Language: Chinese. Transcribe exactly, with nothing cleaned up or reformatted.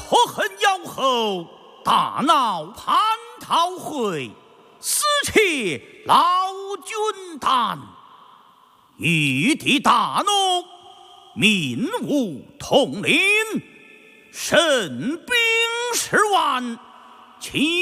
破恨妖后，大闹蟠桃会，私窃老君丹，玉帝大怒，民无统领，神兵十万，其